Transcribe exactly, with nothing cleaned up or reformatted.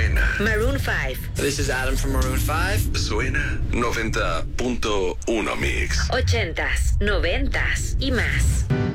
Suena. Maroon five. This is Adam from Maroon five. Suena noventa punto uno Mix. Ochentas, noventas y más.